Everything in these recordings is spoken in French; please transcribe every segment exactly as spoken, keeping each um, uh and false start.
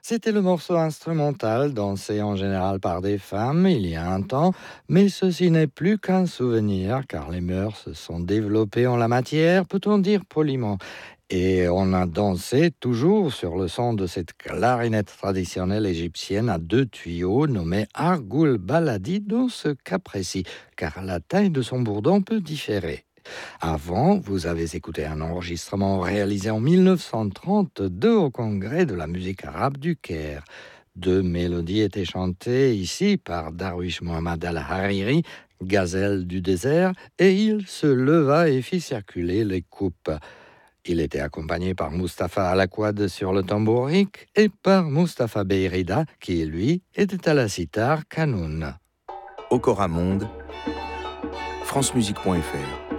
C'était le morceau instrumental dansé en général par des femmes il y a un temps, mais ceci n'est plus qu'un souvenir car les mœurs se sont développées en la matière, peut-on dire poliment. Et on a dansé toujours sur le son de cette clarinette traditionnelle égyptienne à deux tuyaux nommée Argoul Baladi dans ce cas précis, car la taille de son bourdon peut différer. Avant, vous avez écouté un enregistrement réalisé en mille neuf cent trente-deux au Congrès de la musique arabe du Caire. Deux mélodies étaient chantées ici par Darwish Mohammad Al-Hariri, Gazelle du désert, et il se leva et fit circuler les coupes. Il était accompagné par Mustapha Alakwad sur le tambourique et par Mustapha Beyrida, qui lui était à la sitar Kanoun. Okora Monde, francemusique point f r.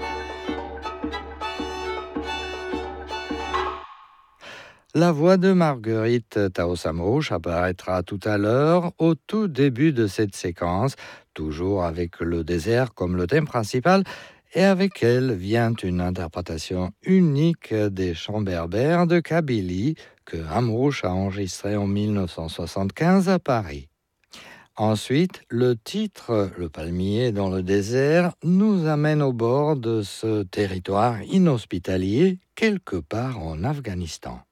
La voix de Marguerite Taossamrouche apparaîtra tout à l'heure au tout début de cette séquence, toujours avec le désert comme le thème principal, et avec elle vient une interprétation unique des chants berbères de Kabylie que Amrouche a enregistré en mille neuf cent soixante-quinze à Paris. Ensuite, le titre Le palmier dans le désert nous amène au bord de ce territoire inhospitalier quelque part en Afghanistan.